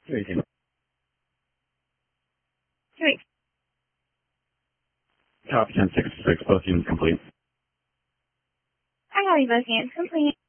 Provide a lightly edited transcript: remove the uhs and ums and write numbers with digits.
218. Wait. Copy 1066, both units complete. I got you both units complete.